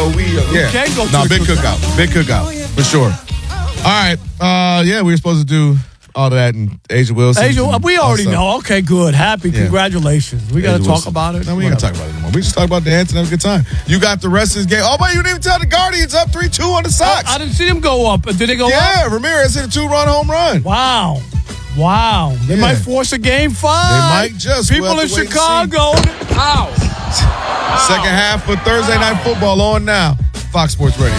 Yeah. Can go to no, the big cookout. Big cookout. For sure. All right. Yeah, we were supposed to do all that and Asia Wilson. We already know. Okay, good. Happy. Yeah. Congratulations. We got to talk about it. No, we ain't got to talk about it anymore. We just talk about dance and have a good time. You got the rest of this game. Oh, but you didn't even tell the Guardians up 3-2 on the Sox. I didn't see them go up. Did they go up? Yeah, Ramirez hit a 2-run home run. Wow. They might force a game 5. They might just. People in Chicago. Ow. Second half of Thursday Night Football on now. Fox Sports Radio.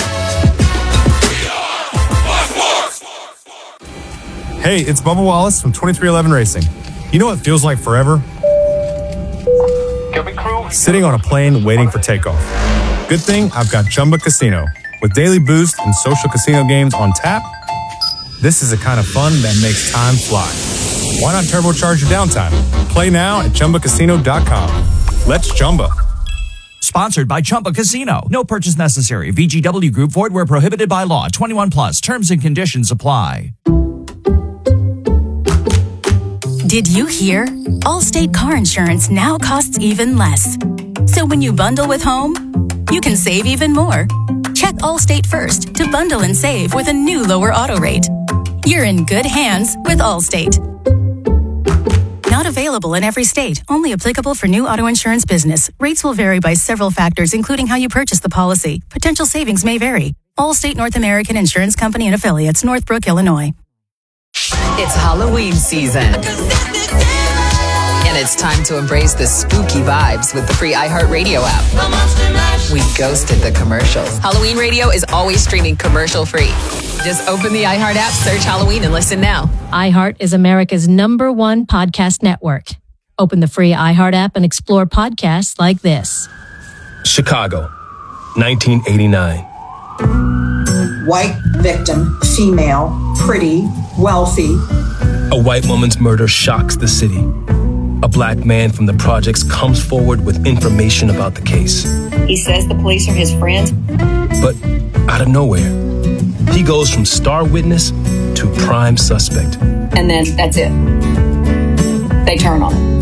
Hey, it's Bubba Wallace from 2311 Racing. You know what feels like forever? Sitting on a plane waiting for takeoff. Good thing I've got Chumba Casino. With daily boost and social casino games on tap, this is the kind of fun that makes time fly. Why not turbocharge your downtime? Play now at ChumbaCasino.com. Let's Chumba. Sponsored by Chumba Casino. No purchase necessary. VGW Group. Void where prohibited by law. 21 plus. Terms and conditions apply. Did you hear? Allstate car insurance now costs even less. So when you bundle with home, you can save even more. Check Allstate first to bundle and save with a new lower auto rate. You're in good hands with Allstate. Not available in every state. Only applicable for new auto insurance business. Rates will vary by several factors, including how you purchase the policy. Potential savings may vary. Allstate North American Insurance Company and Affiliates, Northbrook, Illinois. It's Halloween season. And it's time to embrace the spooky vibes with the free iHeartRadio app. We ghosted the commercials. Halloween Radio is always streaming commercial-free. Just open the iHeart app, search Halloween, and listen now. iHeart is America's #1 podcast network. Open the free iHeart app and explore podcasts like this. Chicago, 1989. White victim, female, pretty, wealthy. A white woman's murder shocks the city. A black man from the projects comes forward with information about the case. He says the police are his friends. But out of nowhere, he goes from star witness to prime suspect. And then that's it. They turn on him.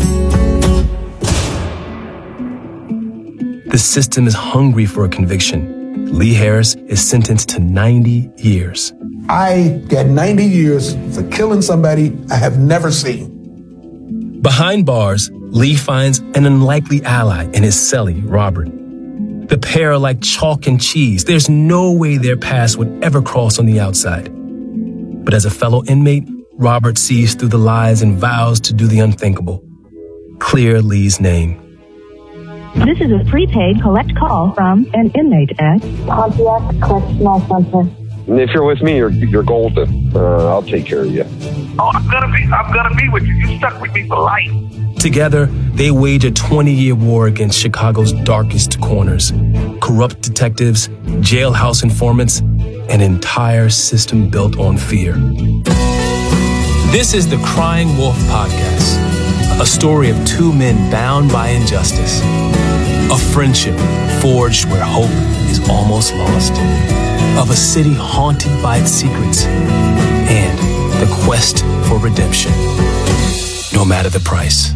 The system is hungry for a conviction. Lee Harris is sentenced to 90 years. I get 90 years for killing somebody I have never seen. Behind bars, Lee finds an unlikely ally in his cellie, Robert. The pair are like chalk and cheese. There's no way their paths would ever cross on the outside. But as a fellow inmate, Robert sees through the lies and vows to do the unthinkable. Clear Lee's name. This is a prepaid collect call from an inmate at Pontiac Correctional Center. If you're with me, you're golden. I'll take care of you. Oh, I'm gonna be with you. You stuck with me for life. Together, they wage a 20-year war against Chicago's darkest corners. Corrupt detectives, jailhouse informants, an entire system built on fear. This is the Crying Wolf Podcast, a story of two men bound by injustice. A friendship forged where hope is almost lost. Of a city haunted by its secrets. And the quest for redemption, no matter the price.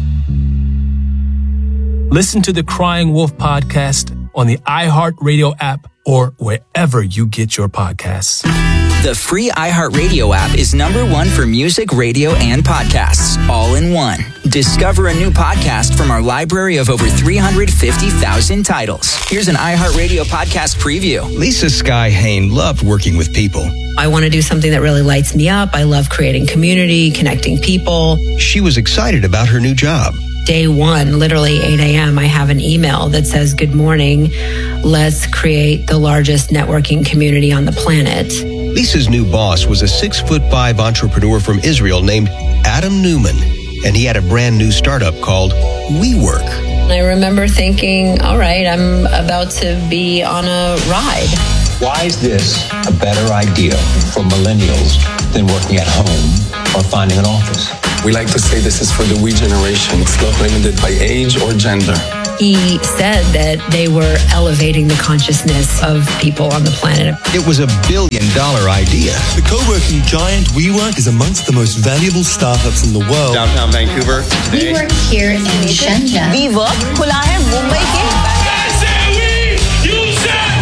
Listen to the Crying Wolf Podcast on the iHeartRadio app or wherever you get your podcasts. The free iHeartRadio app is #1 for music, radio, and podcasts, all in one. Discover a new podcast from our library of over 350,000 titles. Here's an iHeartRadio podcast preview. Lisa Sky Hain loved working with people. I want to do something that really lights me up. I love creating community, connecting people. She was excited about her new job. Day one, literally 8 a.m., I have an email that says, "Good morning. Let's create the largest networking community on the planet." Lisa's new boss was a 6'5" entrepreneur from Israel named Adam Newman, and he had a brand new startup called WeWork. I remember thinking, all right, I'm about to be on a ride. Why is this a better idea for millennials than working at home or finding an office? We like to say this is for the we generation. It's not limited by age or gender. He said that they were elevating the consciousness of people on the planet. It was $1 billion idea. The co-working giant WeWork is amongst the most valuable startups in the world. Downtown Vancouver. We work here in Shenzhen. WeWork खुला है मुंबई के.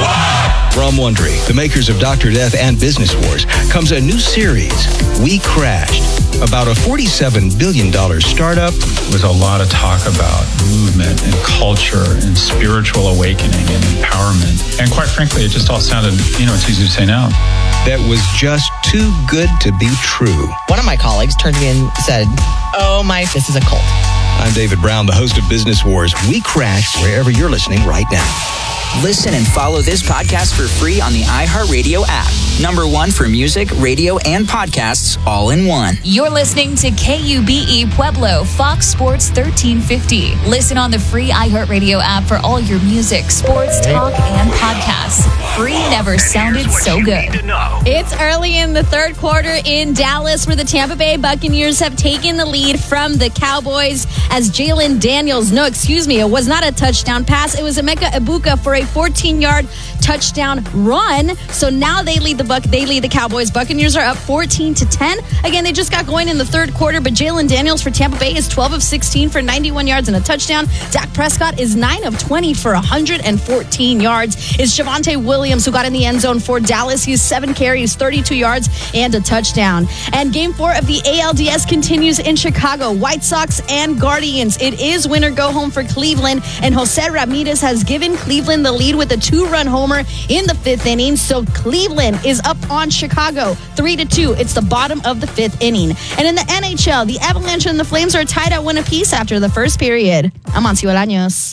From Wondery, the makers of Dr. Death and Business Wars, comes a new series, We Crashed, about a $47 billion startup. There was a lot of talk about movement and culture and spiritual awakening and empowerment. And quite frankly, it just all sounded, it's easy to say now. That was just too good to be true. One of my colleagues turned to me and said, this is a cult. I'm David Brown, the host of Business Wars. We Crashed wherever you're listening right now. Listen and follow this podcast for free on the iHeartRadio app. #1 for music, radio, and podcasts all in one. You're listening to KUBE Pueblo, Fox Sports 1350. Listen on the free iHeartRadio app for all your music, sports, talk, and podcasts. Free never sounded so good. It's early in the third quarter in Dallas where the Tampa Bay Buccaneers have taken the lead from the Cowboys as Jalen Daniels, it was not a touchdown pass. It was Emeka Egbuka for a 14-yard touchdown run. So now they lead the Cowboys. Buccaneers are up 14-10. Again, they just got going in the third quarter, but Jalen Daniels for Tampa Bay is 12 of 16 for 91 yards and a touchdown. Dak Prescott is 9 of 20 for 114 yards. It's Javonte Williams who got in the end zone for Dallas. He's 7 carries, 32 yards, and a touchdown. And game 4 of the ALDS continues in Chicago. White Sox and Guardians. It is win or go home for Cleveland, and Jose Ramirez has given Cleveland the lead with a 2-run homer in the 5th inning. So Cleveland is up on Chicago 3-2. It's the bottom of the 5th inning. And in the NHL, the Avalanche and the Flames are tied at 1 apiece after the first period. I'm Monty Bolaños.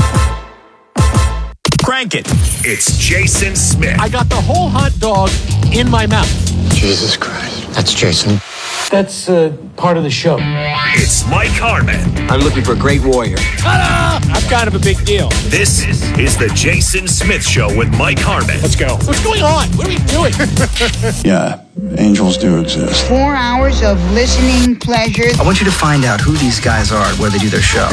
Crank it. It's Jason Smith. I got the whole hot dog in my mouth. Jesus Christ. That's Jason. That's part of the show. It's Mike Harmon. I'm looking for a great warrior. Ta-da! I'm kind of a big deal. This is the Jason Smith Show with Mike Harmon. Let's go. What's going on? What are we doing? Yeah, angels do exist. 4 hours of listening pleasure. I want you to find out who these guys are and where they do their show.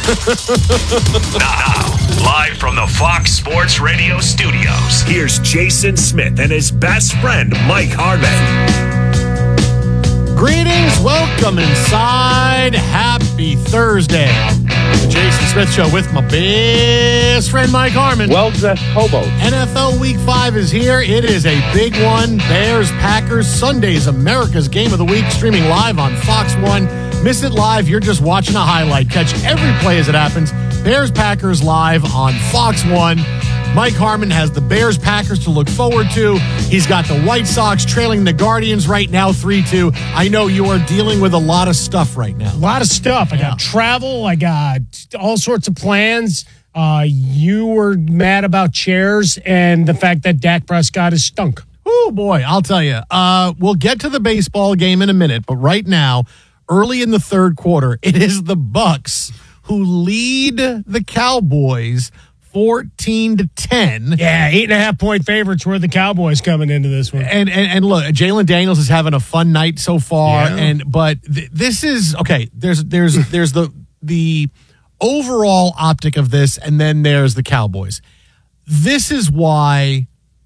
Now, live from the Fox Sports Radio studios, here's Jason Smith and his best friend, Mike Harmon. Greetings, welcome inside. Happy Thursday. The Jason Smith Show with my best friend Mike Harmon. Well-dressed hobo. NFL Week 5 is here. It is a big one. Bears, Packers, Sunday's America's Game of the Week, streaming live on Fox 1. Miss it live, you're just watching a highlight. Catch every play as it happens. Bears, Packers live on Fox 1. Mike Harmon has the Bears Packers to look forward to. He's got the White Sox trailing the Guardians right now 3-2. I know you are dealing with a lot of stuff right now. A lot of stuff. I got travel. I got all sorts of plans. You were mad about chairs and the fact that Dak Prescott is stunk. Oh, boy, I'll tell you. We'll get to the baseball game in a minute, but right now, early in the third quarter, it is the Bucs who lead the Cowboys 14-10. Yeah, 8.5-point favorites were the Cowboys coming into this one. And look, Jalen Daniels is having a fun night so far. Yeah. But this is okay. There's the overall optic of this, and then there's the Cowboys. This is why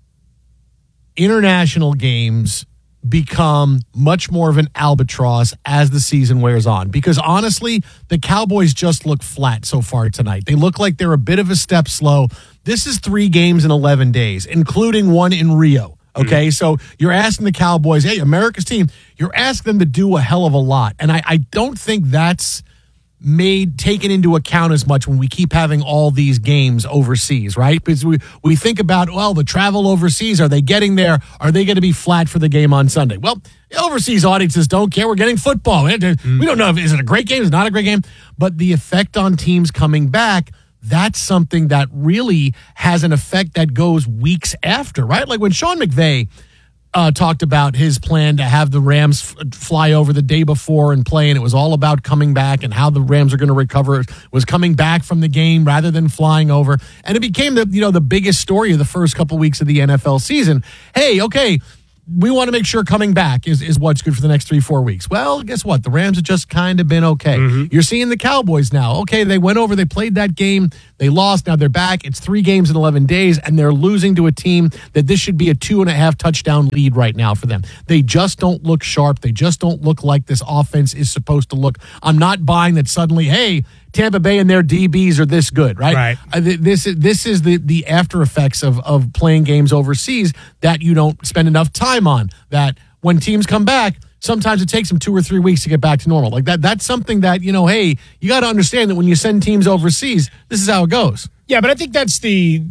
international games become much more of an albatross as the season wears on. Because honestly, the Cowboys just look flat so far tonight. They look like they're a bit of a step slow. This is 3 games in 11 days, including one in Rio. Okay, so you're asking the Cowboys, hey, America's team, you're asking them to do a hell of a lot. And I don't think that's taken into account as much when we keep having all these games overseas, right? Because we think about, well, the travel overseas, are they getting there? Are they going to be flat for the game on Sunday? Well, the overseas audiences don't care. We're getting football. We don't know if is it a great game, is it not a great game? But the effect on teams coming back, that's something that really has an effect that goes weeks after, right? Like when Sean McVay talked about his plan to have the Rams fly over the day before and play, and it was all about coming back and how the Rams are going to recover, was coming back from the game rather than flying over. And it became the biggest story of the first couple weeks of the NFL season. Hey, okay, we want to make sure coming back is what's good for the next 3-4 weeks. Well, guess what? The Rams have just kind of been okay. You're seeing the Cowboys now. Okay, they went over, they played that game, they lost, now they're back. It's 3 games in 11 days, and they're losing to a team that this should be a 2.5 touchdown lead right now for them. They just don't look sharp. They just don't look like this offense is supposed to look. I'm not buying that suddenly, hey, Tampa Bay and their DBs are this good, right? Right. This is the after effects of playing games overseas that you don't spend enough time on. That when teams come back, sometimes it takes them 2 or 3 weeks to get back to normal. Like that's something that, hey, you got to understand that when you send teams overseas, this is how it goes. Yeah, but I think that's the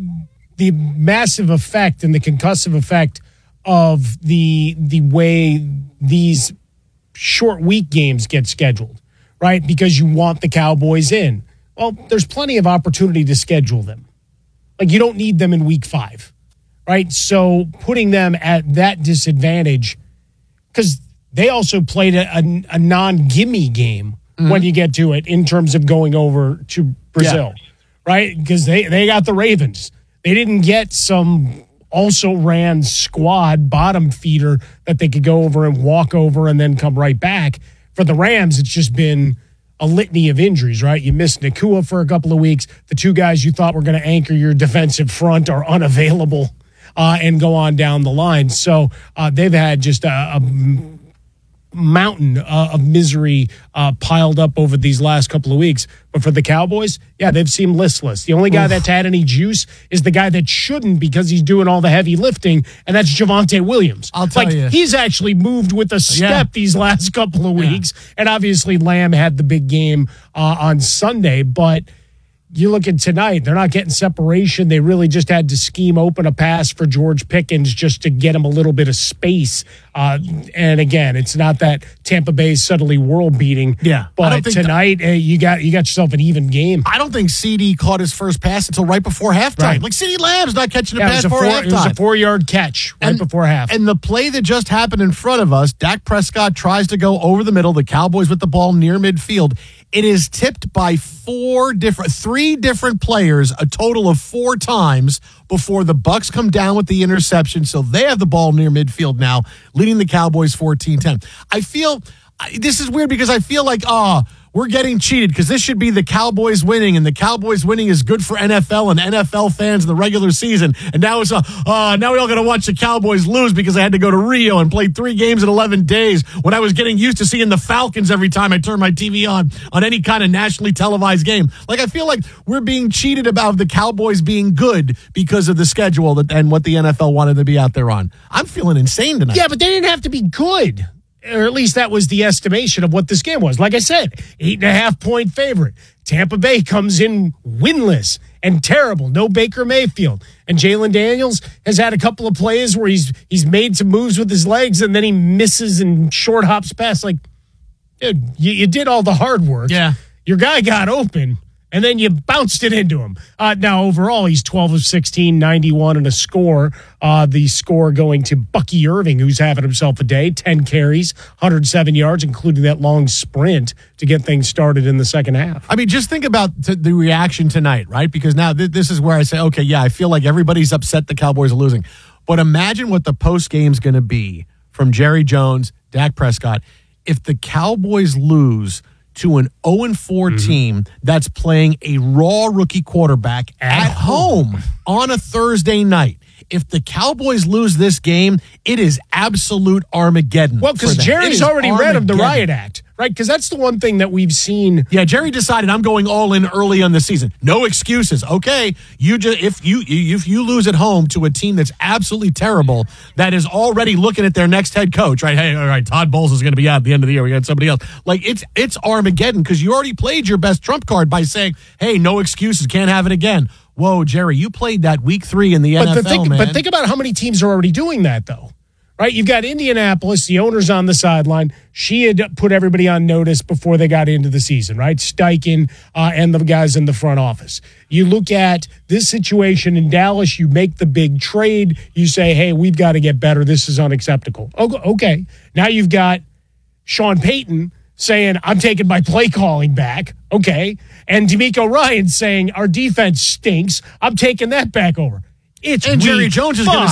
massive effect and the concussive effect of the way these short week games get scheduled, right? Because you want the Cowboys in. Well, there's plenty of opportunity to schedule them. Like, you don't need them in week 5, right? So putting them at that disadvantage, because they also played a non-gimme game when you get to it in terms of going over to Brazil, right? Because they got the Ravens. They didn't get some also-ran squad bottom feeder that they could go over and walk over and then come right back. For the Rams, it's just been a litany of injuries, right? You missed Nakua for a couple of weeks. The 2 guys you thought were going to anchor your defensive front are unavailable and go on down the line. So they've had just a mountain of misery piled up over these last couple of weeks. But for the Cowboys, they've seemed listless. The only guy that's had any juice is the guy that shouldn't, because he's doing all the heavy lifting, and that's Javonte Williams. I'll tell you. He's actually moved with a step these last couple of weeks. And obviously Lamb had the big game on Sunday, but you look at tonight, they're not getting separation. They really just had to scheme open a pass for George Pickens just to get him a little bit of space. And again, it's not that Tampa Bay is suddenly world beating. Yeah, but tonight you got yourself an even game. I don't think CD caught his first pass until right before halftime. Right. Like, CD Lamb's not catching a pass before halftime. It was a 4-yard catch before half. And the play that just happened in front of us, Dak Prescott tries to go over the middle. The Cowboys with the ball near midfield. It is tipped by 3 different players, a total of 4 times before the Bucks come down with the interception. So they have the ball near midfield now, leading the Cowboys 14-10. I feel this is weird because I feel like, we're getting cheated because this should be the Cowboys winning, and the Cowboys winning is good for NFL and NFL fans in the regular season. And now it's now we all got to watch the Cowboys lose because I had to go to Rio and play 3 games in 11 days when I was getting used to seeing the Falcons every time I turned my TV on any kind of nationally televised game. Like, I feel like we're being cheated about the Cowboys being good because of the schedule and what the NFL wanted to be out there on. I'm feeling insane tonight. Yeah, but they didn't have to be good. Or at least that was the estimation of what this game was. Like I said, 8.5-point favorite. Tampa Bay comes in winless and terrible. No Baker Mayfield. And Jalen Daniels has had a couple of plays where he's made some moves with his legs and then he misses and short hops past. Like, dude, you did all the hard work. Yeah. Your guy got open, and then you bounced it into him. Now, overall, he's 12 of 16, 91 and a score. The score going to Bucky Irving, who's having himself a day. 10 carries, 107 yards, including that long sprint to get things started in the second half. I mean, just think about the reaction tonight, right? Because now this is where I say, okay, I feel like everybody's upset the Cowboys are losing. But imagine what the post-game's going to be from Jerry Jones, Dak Prescott, if the Cowboys lose to an 0-4 team that's playing a raw rookie quarterback at home on a Thursday night. If the Cowboys lose this game, it is absolute Armageddon. Well, because Jerry's already read of the Riot Act, right? Because that's the one thing that we've seen. Yeah, Jerry decided I'm going all in early on the season. No excuses. Okay, if you lose at home to a team that's absolutely terrible, that is already looking at their next head coach, right? Hey, all right, Todd Bowles is going to be out at the end of the year. We got somebody else. Like, it's Armageddon because you already played your best trump card by saying, hey, no excuses, can't have it again. Whoa, Jerry, you played that week 3 in the NFL, man. But think about how many teams are already doing that, though. Right? You've got Indianapolis, the owner's on the sideline. She had put everybody on notice before they got into the season, right? Steichen and the guys in the front office. You look at this situation in Dallas, you make the big trade. You say, hey, we've got to get better. This is unacceptable. Okay. Now you've got Sean Payton saying, I'm taking my play calling back. Okay. And DeMeco Ryan saying, our defense stinks. I'm taking that back over. And Jerry Jones is going to say,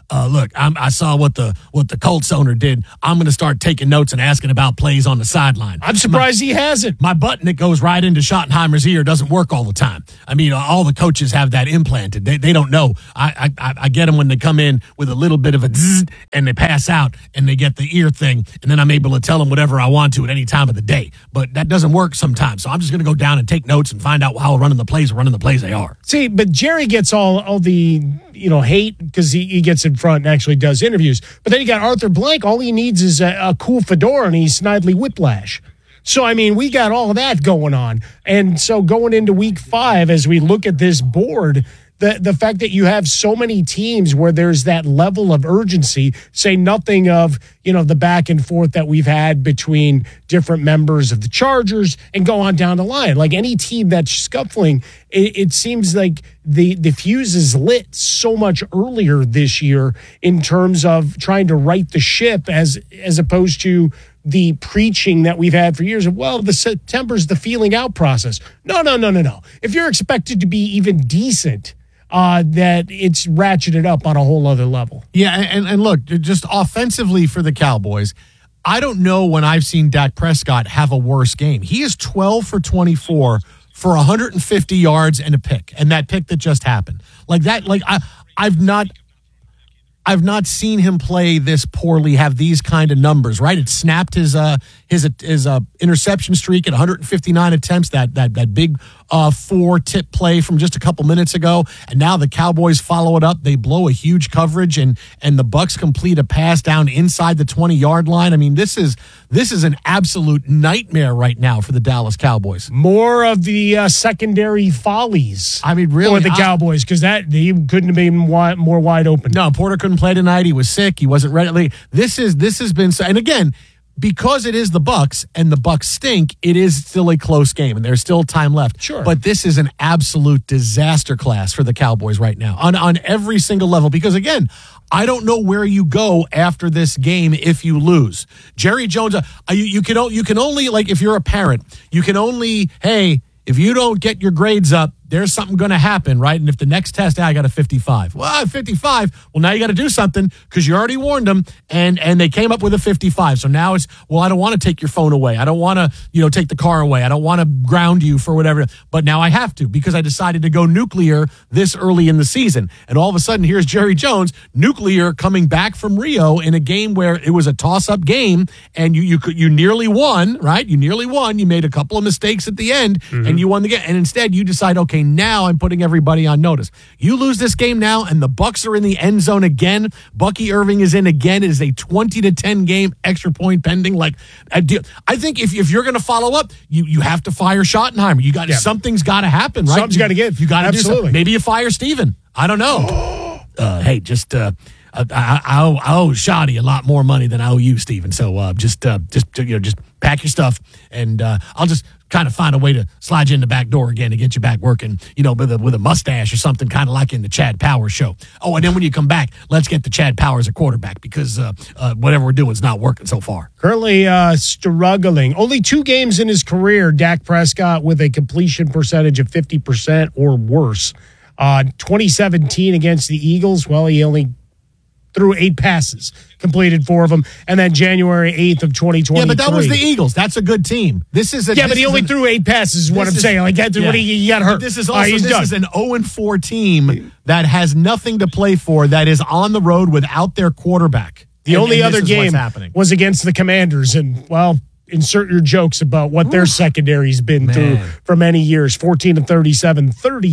look, I saw what the Colts owner did. I'm going to start taking notes and asking about plays on the sideline. I'm surprised he hasn't. My button that goes right into Schottenheimer's ear doesn't work all the time. I mean, all the coaches have that implanted. They don't know. I get them when they come in with a little bit of a zzz and they pass out and they get the ear thing, and then I'm able to tell them whatever I want to at any time of the day. But that doesn't work sometimes. So I'm just going to go down and take notes and find out how running the plays they are. See, but Jerry gets all the hate because he gets in front and actually does interviews. But then you got Arthur Blank. All he needs is a cool fedora and he's Snidely Whiplash. So, I mean, we got all of that going on. And so going into week 5, as we look at this board, the fact that you have so many teams where there's that level of urgency, say nothing of, the back and forth that we've had between different members of the Chargers and go on down the line. Like any team that's scuffling, it seems like the fuse is lit so much earlier this year in terms of trying to right the ship as opposed to the preaching that we've had for years of, well, the September's the feeling out process. No. If you're expected to be even decent, that it's ratcheted up on a whole other level. Yeah, and look, just offensively for the Cowboys, I don't know when I've seen Dak Prescott have a worse game. He is 12 for 24 for 150 yards and a pick, and that pick that just happened. Like that, I've not seen him play this poorly, have these kind of numbers, right? It snapped his interception streak at 159 attempts, that big 4-tip play from just a couple minutes ago, and now the Cowboys follow it up. They blow a huge coverage, and the Bucs complete a pass down inside the 20-yard line. I mean, this is an absolute nightmare right now for the Dallas Cowboys. More of the secondary follies. I mean, really, for the Cowboys, because he couldn't have been more wide open. No, Porter couldn't play tonight. He was sick. He wasn't ready. This has been, and again, because it is the Bucs and the Bucs stink, it is still a close game and there's still time left. Sure. But this is an absolute disaster class for the Cowboys right now on every single level, because again, I don't know where you go after this game if you lose. Jerry Jones, you can only, like, if you're a parent, you can only, hey, if you don't get your grades up, there's something going to happen, right? And if the next test, I got a 55. Well, 55. Well, now you got to do something because you already warned them, and they came up with a 55. So now it's, well, I don't want to take your phone away. I don't want to, take the car away. I don't want to ground you for whatever. But now I have to because I decided to go nuclear this early in the season. And all of a sudden, here's Jerry Jones, nuclear, coming back from Rio in a game where it was a toss-up game, and you nearly won, right? You nearly won. You made a couple of mistakes at the end, and you won the game. And instead, you decide, okay, now I'm putting everybody on notice. You lose this game now, and the Bucs are in the end zone again. Bucky Irving is in again. It is a 20-10 game, extra point pending. Like, I think if you're going to follow up, you have to fire Schottenheimer. Something's got to happen, right? Something's got to give. You got to do something. Maybe you fire Steven. I don't know. Hey, just I owe Shoddy a lot more money than I owe you, Steven. So just pack your stuff, and I'll just kind of find a way to slide you in the back door again to get you back working, with a mustache or something, kind of like in the Chad Powers show. Oh, and then when you come back, let's get the Chad Powers a quarterback, because whatever we're doing is not working so far. Currently struggling. Only 2 games in his career, Dak Prescott with a completion percentage of 50% or worse. 2017 against the Eagles, well, he only threw 8 passes, completed 4 of them, and then January 8th of 2023. Yeah, but that was the Eagles. That's a good team. But he only threw 8 passes is what I'm saying. Like, that's when he got hurt. But this is an 0-4 team that has nothing to play for, that is on the road without their quarterback. The only other game was against the Commanders, and, well, insert your jokes about what their secondary's been through for many years. 14-37,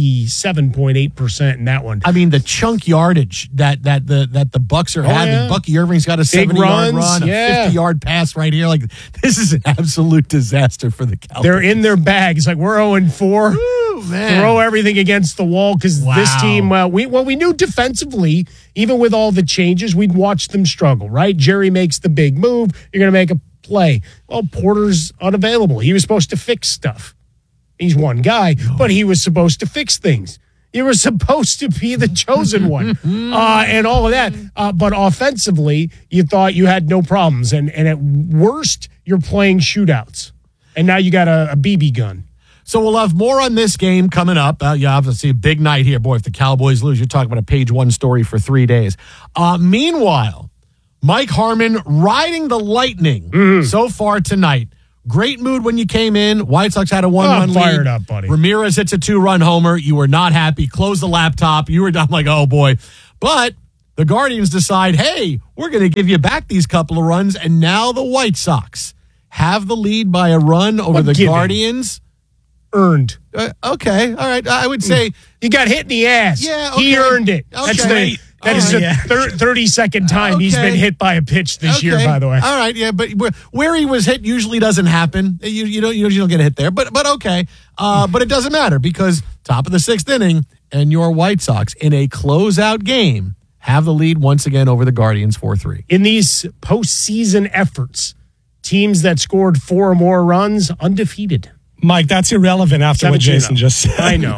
37.8% in that one. I mean, the chunk yardage that the Bucs are having. Yeah. Bucky Irving's got a 70-yard run, a 50-yard pass right here. Like, this is an absolute disaster for the Cowboys. They're in their bags. Like, we're 0-4. Throw everything against the wall, because this team, we knew defensively, even with all the changes, we'd watch them struggle, right? Jerry makes the big move. You're going to make a play. Well, Porter's unavailable. He was supposed to fix stuff. He's one guy, but he was supposed to fix things. You were supposed to be the chosen one, and all of that. But offensively, you thought you had no problems, and at worst, you're playing shootouts, and now you got a BB gun. So we'll have more on this game coming up. Obviously a big night here. Boy, if the Cowboys lose, you're talking about a page one story for 3 days. Meanwhile, Mike Harmon riding the lightning so far tonight. Great mood when you came in. White Sox had a 1-run lead. Fired up, buddy. Ramirez hits a 2-run homer. You were not happy. Close the laptop. You were done like, oh, boy. But the Guardians decide, hey, we're going to give you back these couple of runs. And now the White Sox have the lead by a run over the Guardians. Earned. Okay. All right. I would say. He got hit in the ass. Yeah. Okay. He earned it. Okay. That is the 32nd time he's been hit by a pitch this year, by the way. All right, yeah, but where he was hit usually doesn't happen. You don't get hit there, but okay. But it doesn't matter because top of the 6th inning and your White Sox in a closeout game have the lead once again over the Guardians 4-3. In these postseason efforts, teams that scored 4 or more runs undefeated. Mike, that's irrelevant after what Jason just said. I know.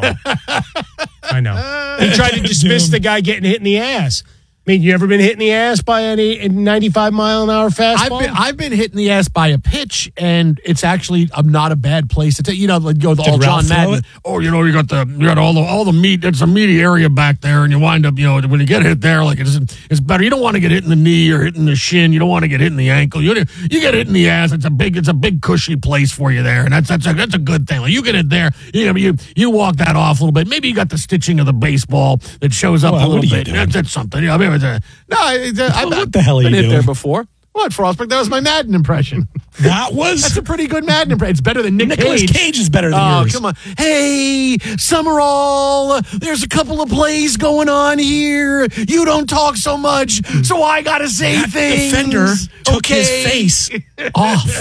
He tried to dismiss the guy getting hit in the ass. I mean, you ever been hit in the ass by a 95-mile-an-hour fastball? I've been hit in the ass by a pitch, and it's actually not a bad place to take. Like go all John Madden. Oh, you got all the meat. It's a meaty area back there, and you wind up, when you get hit there, like it's better. You don't want to get hit in the knee or hit in the shin. You don't want to get hit in the ankle. You get hit in the ass. It's a big cushy place for you there, and that's a good thing. Like you get it there, you walk that off a little bit. Maybe you got the stitching of the baseball that shows up a little bit. That's something. I've what the hell are you been hit doing? there before. What, Frostberg? That was my Madden impression. That's a pretty good Madden impression. It's better than Nicolas Cage is better than yours. Oh, come on. Hey, Summerall, there's a couple of plays going on here. You don't talk so much, so I got to say that things. Defender took his face off.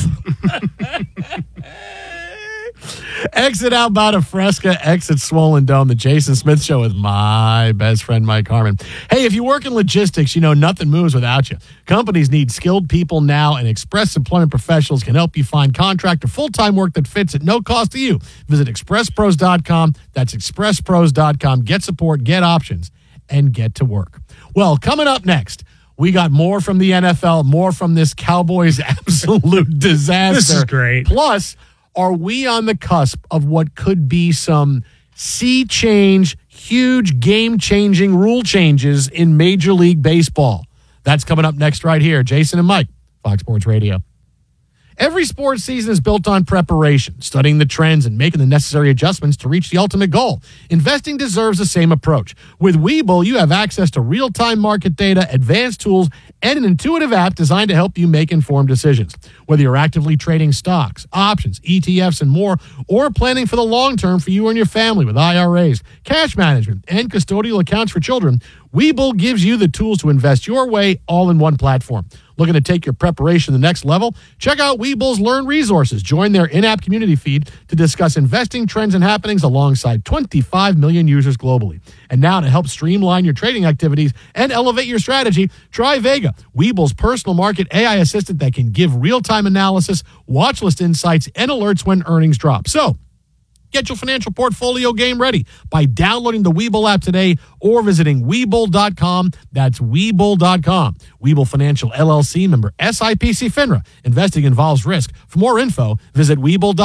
Exit outbound of Fresca, exit Swollen Dome. The Jason Smith Show with my best friend, Mike Harmon. Hey, if you work in logistics, nothing moves without you. Companies need skilled people now, and Express Employment Professionals can help you find contract or full-time work that fits at no cost to you. Visit expresspros.com. That's expresspros.com. Get support, get options, and get to work. Well, coming up next, we got more from the NFL, more from this Cowboys absolute disaster. This is great. Plus, are we on the cusp of what could be some sea change, huge game-changing rule changes in Major League Baseball? That's coming up next right here. Jason and Mike, Fox Sports Radio. Every sports season is built on preparation, studying the trends and making the necessary adjustments to reach the ultimate goal. Investing deserves the same approach. With Webull, you have access to real-time market data, advanced tools, and an intuitive app designed to help you make informed decisions. Whether you're actively trading stocks, options, ETFs, and more, or planning for the long term for you and your family with IRAs, cash management, and custodial accounts for children, Webull gives you the tools to invest your way all in one platform. Looking to take your preparation to the next level? Check out Webull's Learn Resources. Join their in-app community feed to discuss investing trends and happenings alongside 25 million users globally. And now to help streamline your trading activities and elevate your strategy, try Vega, Webull's personal market AI assistant that can give real-time analysis, watch list insights, and alerts when earnings drop. So, get your financial portfolio game ready by downloading the Webull app today or visiting Webull.com. That's Webull.com. Webull Financial LLC, member SIPC FINRA. Investing involves risk. For more info, visit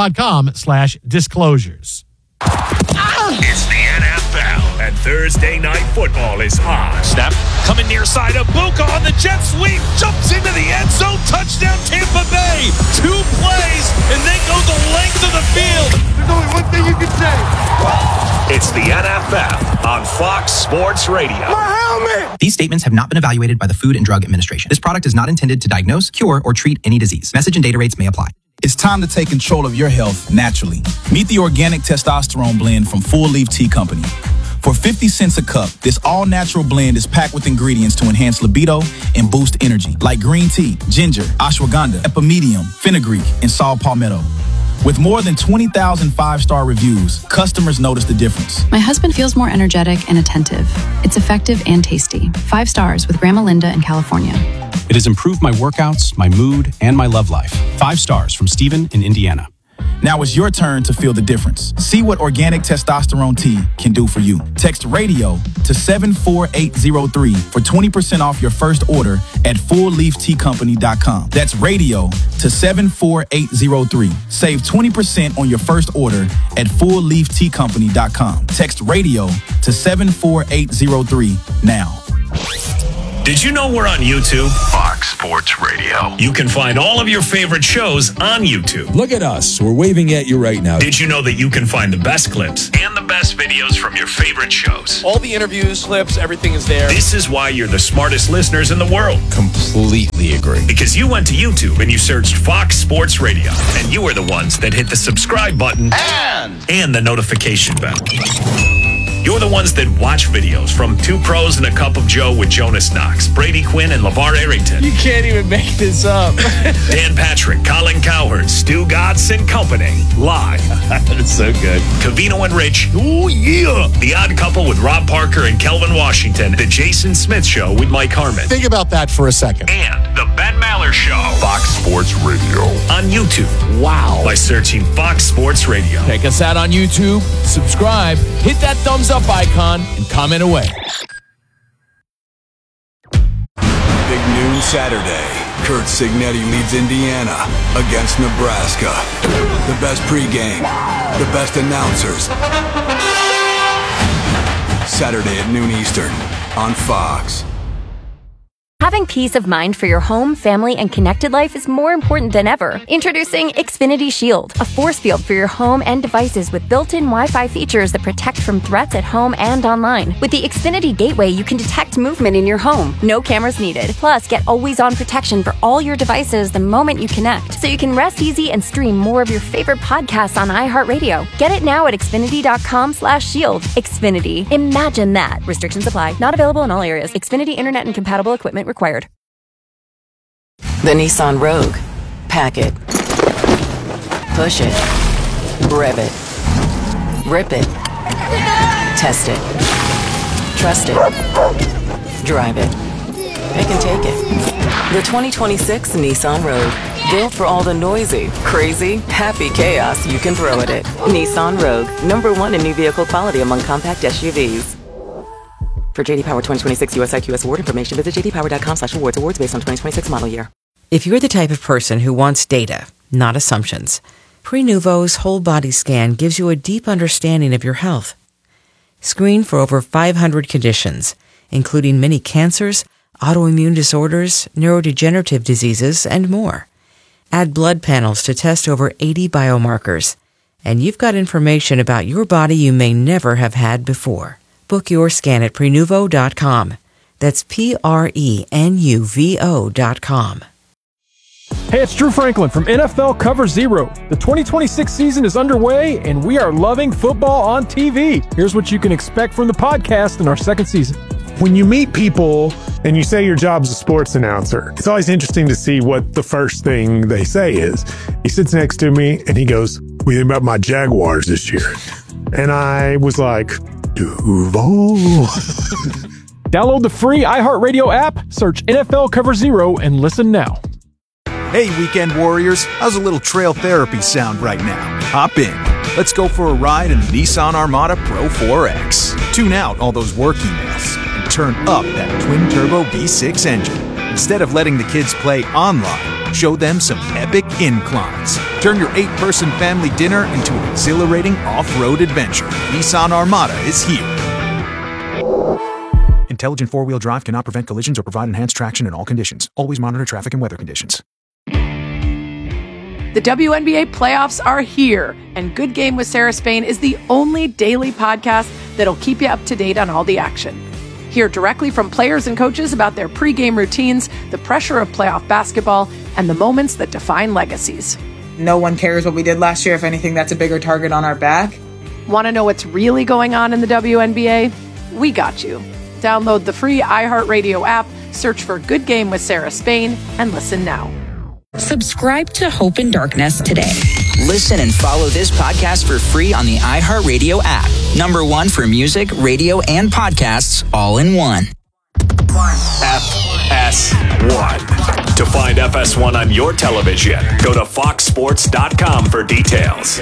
Webull.com/disclosures. It's the NFL, and Thursday Night Football is on. Snap, coming near side of Buka on the jet sweep, jumps into the end zone, touchdown Tampa Bay. 2 plays, and they go the length of the field. There's only one thing you can say. It's the NFL on Fox Sports Radio. My helmet! These statements have not been evaluated by the Food and Drug Administration. This product is not intended to diagnose, cure, or treat any disease. Message and data rates may apply. It's time to take control of your health naturally. Meet the organic testosterone blend from Full Leaf Tea Company. For 50 cents a cup, this all-natural blend is packed with ingredients to enhance libido and boost energy, like green tea, ginger, ashwagandha, epimedium, fenugreek, and saw palmetto. With more than 20,000 5-star reviews, customers notice the difference. My husband feels more energetic and attentive. It's effective and tasty. 5 stars with Grandma Linda in California. It has improved my workouts, my mood, and my love life. 5 stars from Steven in Indiana. Now it's your turn to feel the difference. See what Organic Testosterone Tea can do for you. Text RADIO to 74803 for 20% off your first order at fullleafteacompany.com. That's RADIO to 74803. Save 20% on your first order at fullleafteacompany.com. Text RADIO to 74803 now. Did you know we're on YouTube? Fox Sports Radio. You can find all of your favorite shows on YouTube. Look at us. We're waving at you right now. Did you know that you can find the best clips and the best videos from your favorite shows? All the interviews, clips, everything is there. This is why you're the smartest listeners in the world. Completely agree. Because you went to YouTube and you searched Fox Sports Radio. And you were the ones that hit the subscribe button and the notification bell. You're the ones that watch videos from Two Pros and a Cup of Joe with Jonas Knox, Brady Quinn, and LeVar Arrington. You can't even make this up. Dan Patrick, Colin Cowherd, Stu Gatz and Company. Live. That's so good. Covino and Rich. Oh, yeah. The Odd Couple with Rob Parker and Kelvin Washington. The Jason Smith Show with Mike Harmon. Think about that for a second. And The Ben Maller Show. Fox Sports Radio. On YouTube. Wow. By searching Fox Sports Radio. Check us out on YouTube. Subscribe. Hit that thumbs up icon and comment away. Big noon Saturday. Kurt Signetti leads Indiana against Nebraska. The best pregame, the best announcers. Saturday at noon Eastern on Fox. Having peace of mind for your home, family, and connected life is more important than ever. Introducing Xfinity Shield, a force field for your home and devices with built-in Wi-Fi features that protect from threats at home and online. With the Xfinity Gateway, you can detect movement in your home. No cameras needed. Plus, get always-on protection for all your devices the moment you connect, so you can rest easy and stream more of your favorite podcasts on iHeartRadio. Get it now at Xfinity.com/shield. Xfinity. Imagine that. Restrictions apply. Not available in all areas. Xfinity Internet and compatible equipment required. The Nissan Rogue. Pack it. Push it. Rev it. Rip it. Test it. Trust it. Drive it. It can take it. The 2026 Nissan Rogue. Built for all the noisy, crazy, happy chaos you can throw at it. Nissan Rogue. #1 in new vehicle quality among compact SUVs. For JD Power 2026 US IQS award information, visit jdpower.com/awards. Awards based on 2026 model year. If you're the type of person who wants data, not assumptions, Prenuvo's whole body scan gives you a deep understanding of your health. Screen for over 500 conditions, including many cancers, autoimmune disorders, neurodegenerative diseases, and more. Add blood panels to test over 80 biomarkers, and you've got information about your body you may never have had before. Book your scan at Prenuvo.com. That's Prenuvo.com. Hey, it's Drew Franklin from NFL Cover Zero. The 2026 season is underway, and we are loving football on TV. Here's what you can expect from the podcast in our second season. When you meet people and you say your job's a sports announcer, it's always interesting to see what the first thing they say is. He sits next to me and he goes, "What do you think about my Jaguars this year?" And I was like, Duval. Download the free iHeartRadio app, search NFL Cover Zero, and listen now. Hey, weekend warriors, how's a little trail therapy sound right now? Hop in. Let's go for a ride in the Nissan Armada Pro 4X. Tune out all those work emails and turn up that twin-turbo V6 engine. Instead of letting the kids play online, show them some epic inclines. Turn your 8-person family dinner into an exhilarating off-road adventure. Nissan Armada is here. Intelligent four-wheel drive cannot prevent collisions or provide enhanced traction in all conditions. Always monitor traffic and weather conditions. The WNBA playoffs are here, and Good Game with Sarah Spain is the only daily podcast that'll keep you up to date on all the action. Hear directly from players and coaches about their pregame routines, the pressure of playoff basketball, and the moments that define legacies. No one cares what we did last year. If anything, that's a bigger target on our back. Want to know what's really going on in the WNBA? We got you. Download the free iHeartRadio app, search for Good Game with Sarah Spain, and listen now. Subscribe to Hope in Darkness today. Listen and follow this podcast for free on the iHeartRadio app. #1 for music, radio, and podcasts all in one. FS1. To find FS1 on your television, go to foxsports.com for details.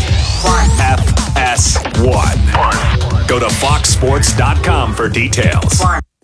FS1. Go to foxsports.com for details.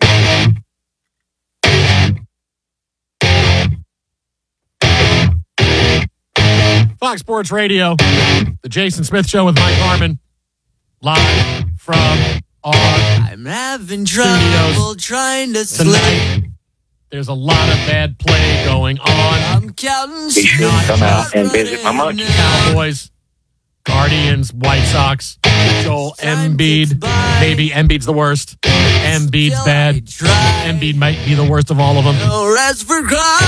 Fox Sports Radio, the Jason Smith Show with Mike Harmon, live from our I'm having trouble trying to sleep. There's a lot of bad play going on. I'm counting. Be sure to come out and visit my monkey. Cowboys, Guardians, White Sox, Joel Embiid. Maybe Embiid's the worst. Embiid's bad. Embiid might be the worst of all of them. No rest for God.